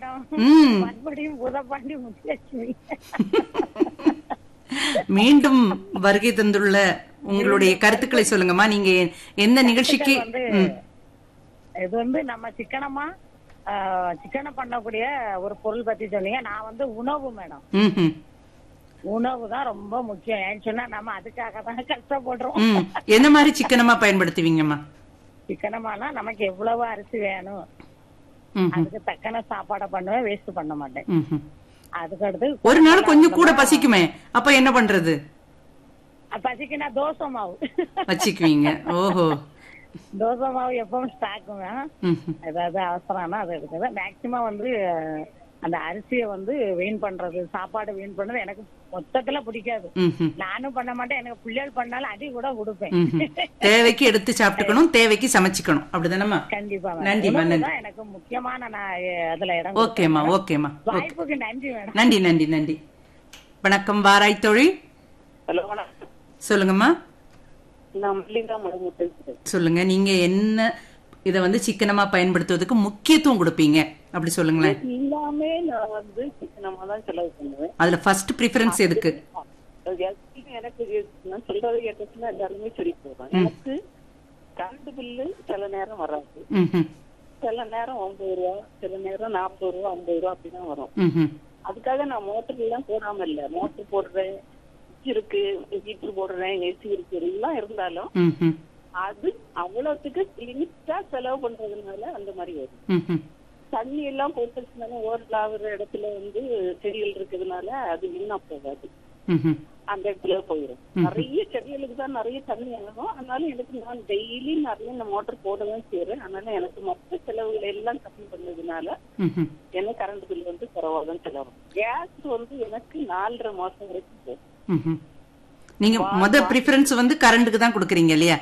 Madam. ம் மறுபடியும் பூதப்பாண்டி முத்துலட்சுமி. மீண்டும் வருகை தந்துள்ள உங்களுடைய கருத்துக்களை சொல்லுங்கம்மா. நீங்க எந்த நிகழ்ச்சிக்கு வந்து இது வந்து நம்ம சிக்கனம் பண்ணக்கூடிய ஒரு பொருள் பத்தி சொன்னீங்க. நான் வந்து உணவு மேடம். ம்ஹும். உணவு தான் ரொம்ப முக்கியம். ஏன்னு சொன்னா நம்ம அதுக்காக தான் கஷ்டப்படுறோம். என்ன மாதிரி சிக்கனமா பயன்படுத்துவீங்கம்மா? சிக்கனமானா நமக்கு எவ்வளவு அரிசி வேணும் ம்ஹும். அதுக்கு தக்கன சாப்பாடை பண்ணுவேன், வேஸ்ட் பண்ண மாட்டேன். ம்ஹும். அதுக்கு அடுத்து ஒரு நாள் கொஞ்சம் கூட பசிக்குமே, அப்ப என்ன பண்றது? பசிக்குன்னா தோசை மாவு வச்சுக்குவீங்க. ஓஹோ. தோசை மாவு எப்பவும் ஸ்டாக்குங்க. ம்ஹும். ஏதாவது அவசரம்னா அதை எடுக்கிறது. மேக்சிமம் வந்து அந்த அரிசியை வந்து வீண் பண்றது, சாப்பாடு வீண் பண்றது எனக்கு மொத்தத்துல பிடிக்காது. ம்ஹும். நானும் பண்ண மாட்டேன். எனக்கு பிள்ளைகள் பண்ணாலும் அடி கூட கொடுப்பேன். ம்ஹும். தேவைக்கு எடுத்து சாப்பிட்டுக்கணும், தேவைக்கு சமைச்சுக்கணும். அப்படிதானம்மா? கண்டிப்பா நன்றிம்மா. நன்றி. தான் எனக்கு முக்கியமான நான் அதுல இடம். ஓகேம்மா. ஓகேம்மா. வாய்ப்புக்கு நன்றி மேடம். நன்றி நன்றி நன்றி. வணக்கம் வாராய் தொழில். ஹலோ வணக்கம். சொல்லுங்கம்மா. நான் மல்லிகா மலமுத்து. சொல்லுங்க, நீங்க என்ன இத வந்து சிக்கனமா பயன்படுத்துவதற்கு முக்கியத்துவம் கொடுப்பீங்க, அப்படி சொல்லுங்களேன். எல்லாமே நான் வந்து சிக்கனமா தான் செலவு பண்ணுவேன். அதுல ஃபர்ஸ்ட் ப்ரிஃபரன்ஸ் எதுக்கு? எனக்கு நான் சொல்றதை கேட்டுச்சுன்னா எல்லாருமே சரி போவேன். எனக்கு கரண்ட் பில்லு சில நேரம் வராது. ம்ஹும். சில நேரம் 50 ரூபா, சில நேரம் 40 ரூபா 50 ரூபா அப்படிதான் வரும். ம்ஹும். அதுக்காக நான் மோட்டர் எல்லாம் போடாம இல்ல. மோட்டர் போடுறேன், இருக்கு ஹீட்டர் போடுறேன், ஏசி இருக்கு, எல்லாம் இருந்தாலும் ம்ஹும். அது அவ்வளவுக்கு லிமிட்டா செலவு பண்றதுனால அந்த மாதிரி வரும். ம்ஹும். தண்ணி எல்லாம் போட்டுச்சுனால ஓரல் ஆகுற இடத்துல வந்து செடிகள் இருக்கிறதுனால அது வீணா போகாது. ம்ஹும். அந்த இடத்துல போயிடும். நிறைய செடிகளுக்கு தான் நிறைய தண்ணி ஆகும். அதனால எனக்கு நான் டெய்லி நிறைய இந்த மோட்டர் போடதான் செய்யறேன். அதனால எனக்கு மொத்த செலவுகள் எல்லாம் கம்மி பண்ணதுனால ம்ஹும். எனக்கு கரண்ட் பில் வந்து குறைவாதான் செலவு. கேஸ் வந்து எனக்கு 4.5 மாசம் வரைக்கும் போகும். ம்ஹும். நீங்க முத ப்ரிஃபரன்ஸ் வந்து கரண்ட்டுக்கு தான் கொடுக்குறீங்க இல்லையா?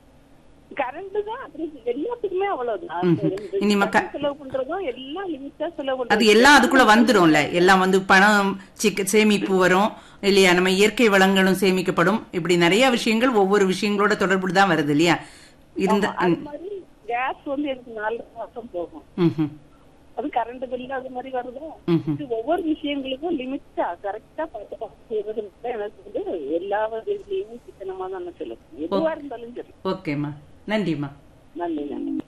கரண்ட் தான் அப்படி எல்லாத்துக்குமே அவ்வளவுதான். இனிமே செலவு பண்றதும் எல்லாம் லிமிட்டா செலவு அது பண்றது. எல்லாம் அதுக்குள்ள வந்துரும்ல. எல்லாம் வந்து பணம் சேமிப்பு வரும் இல்லையா? நம்ம இயற்கை வளங்களும் சேமிக்கப்படும். இப்படி நிறைய விஷயங்கள் ஒவ்வொரு விஷயங்களோட தொடர்பு தான் வருது இல்லையா? இருந்த அது மாதிரி கேஸ் வந்து எனக்கு 4 மாசம் போகும். ம்ஹும். அது கரண்ட் பில் அது மாதிரி வருதோ. ம்ஹும். இது ஒவ்வொரு விஷயங்களுக்கும் லிமிட்டா கரெக்டா பார்த்து செய்யறது எனக்கு வந்து எல்லா வகையிலையும் சிக்கனமா தான் செலவு எதுவா இருந்தாலும் சரி. ஓகேம்மா. நன்றிம்மா. நன்றி நன்றி.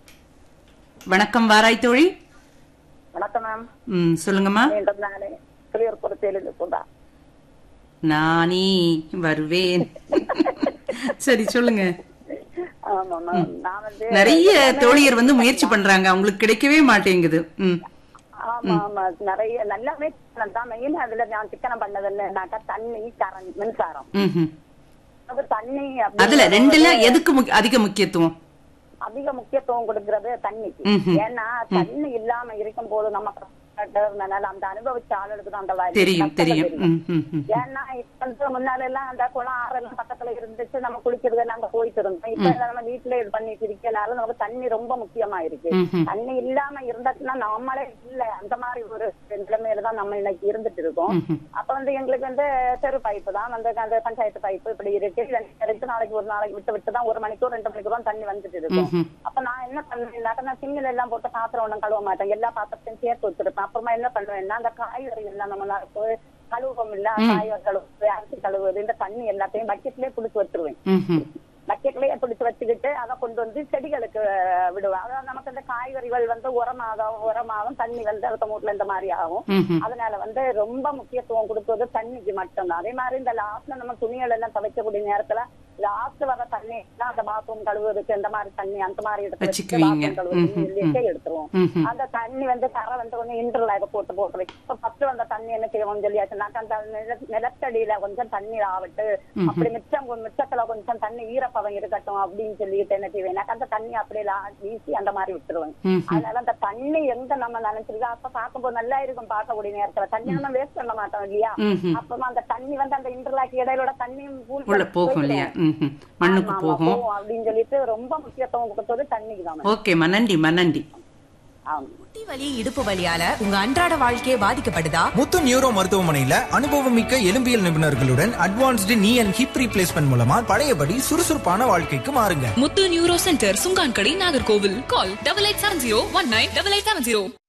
வணக்கம் வாராய் தோழி. வணக்கம் மேம். சொல்லுங்கம்மா. மீண்டும் நானே புலியூர்புரத்திலிருந்து சொல்றேன். நானே வருவேன். சரி சொல்லுங்க. ஆமா மேம். நான் வந்து நிறைய தோழியர் வந்து முயற்சி பண்றாங்க, அவங்களுக்கு கிடைக்கவே மாட்டேங்குது. ஆமா ஆமா நிறைய நல்லாவே தான். மெயின் அதுல நான் சிக்கனம் பண்ணதுன்னாக்கா தண்ணி, கரண்ட், மின்சாரம். அது தண்ணி அதுல ரெண்டுல எதுக்கு அதிக முக்கியத்துவம்? அதிக முக்கியத்துவம் கொடுக்கறது தண்ணிக்கு. ஏன்னா தண்ணி இல்லாம இருக்கும் போது நம்ம அந்த அனுபவிச்ச ஆளுக்கு தான் அந்த தெரியும் தெரியும். ஏன்னா இப்ப வந்து முன்னால எல்லாம் அந்த குளம் ஆறெல்லாம் பக்கத்துல இருந்துச்சு, நம்ம குளிக்கிறது எல்லாம் அங்க போயிட்டு இருந்தோம். இப்ப நம்ம வீட்டுல இது பண்ணி இருக்கனால நமக்கு தண்ணி ரொம்ப முக்கியமா இருக்கு. தண்ணி இல்லாம இருந்துச்சுன்னா நம்மளே இல்ல அந்த மாதிரி ஒரு நிலைமையில தான் நம்ம இன்னைக்கு இருந்துட்டு இருக்கோம். அப்ப வந்து எங்களுக்கு வந்து தெரு பைப்பு தான் வந்து அந்த பஞ்சாயத்து பைப்பு இப்படி இருக்கு. 2 நாளைக்கு ஒரு நாளைக்கு விட்டு விட்டு தான் 1 மணிக்கோ 2 மணிக்கோ தான் தண்ணி வந்துட்டு இருக்கும். அப்ப நான் என்ன பண்ணேன்னாக்க நான் சிங்கிள் எல்லாம் போட்டு பாத்திரம் ஒண்ணும் கழுவ மாட்டேன். எல்லா பாத்திரத்தையும் சேர்த்து வச்சிருப்பேன். அப்புறமா என்ன பண்ணுவேன்னா அந்த காய்கறி எல்லாம் நம்ம கழுவம் இல்ல, காய்கறி கழுவுறது, அரிசி கழுவுறது, இந்த தண்ணி எல்லாத்தையும் பக்கெட்லயே புடிச்சு வச்சிருவேன். பக்கெட்லயே பிடிச்சு வச்சுக்கிட்டு அதை கொண்டு வந்து செடிகளுக்கு விடுவேன். அதாவது நமக்கு இந்த காய்கறிகள் வந்து உரமாகும், தண்ணி வந்து அடுத்த மூட்ல இந்த மாதிரி ஆகும். அதனால வந்து ரொம்ப முக்கியத்துவம் கொடுத்தது தண்ணிக்கு மட்டும்தான். அதே மாதிரி இந்த லாஸ்ட்ல நம்ம துணிகள் எல்லாம் துவைக்கக்கூடிய நேரத்துல லாஸ்ட் வர தண்ணி அந்த பாத்ரூம் கழுவுறதுக்கு இந்த மாதிரி தண்ணி அந்த மாதிரி எடுத்து எடுத்துருவோம். அந்த தண்ணி வந்து கரை வந்து கொஞ்சம் இன்டர்லாக போட்டு வைக்கும். ஃபர்ஸ்ட் வந்த தண்ணி என்ன செய்வோம் சொல்லியாச்சுனாக்கா அந்த நிலத்தடியில கொஞ்சம் தண்ணி ஆகட்டு, அப்படி மிச்சத்துல கொஞ்சம் தண்ணி ஈரப்பதம் இருக்கட்டும் அப்படின்னு சொல்லிட்டு என்ன செய்வேன், அந்த தண்ணி அப்படியே வீசி அந்த மாதிரி விட்டுருவேன். அதனால அந்த தண்ணி எங்க நம்ம நினைச்சிருக்கோம் அப்ப பார்க்கும்போது நல்லா இருக்கும். பார்க்கக்கூடிய நேரத்துல தண்ணி நம்ம வேஸ்ட் பண்ண மாட்டோம் இல்லையா? அப்பமா அந்த தண்ணி வந்து அந்த இன்டர்லாக் இடையிலோட தண்ணியும் போகும் இல்லையா, மண்ணுக்கு போகும் அப்படின்னு சொல்லிட்டு ரொம்ப முக்கியத்துவம் கொடுத்தது தண்ணிக்கு தான். ஓகேமா, நன்றிமா. நன்றி. முட்டி வலி, இடுப்பு வலியால உங்க அன்றாட வாழ்க்கையே பாதிக்கப்படுதா? முத்து நியூரோ மருத்துவமனையில அனுபவமிக்க எலும்பியல் நிபுணர்களுடன் அட்வான்ஸ்டு நீ அண்ட் ஹிப் ரீப்ளேஸ்மெண்ட் மூலமா பழையபடி சுறுசுறுப்பான வாழ்க்கைக்கு மாறுங்க. முத்து நியூரோ சென்டர், சுங்கான்கடை, நாகர்கோவில். கால் 8870198870.